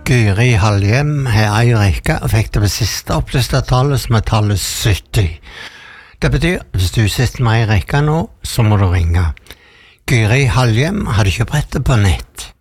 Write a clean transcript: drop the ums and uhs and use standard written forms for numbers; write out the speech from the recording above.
Guri Hallhjem har ei rekke og fikk det ved siste oppliste tallet som er tallet 70. Det betyr, hvis du sitter med i rekka nå, så må du ringe. Guri Hallhjem hadde ikke brettet på nett.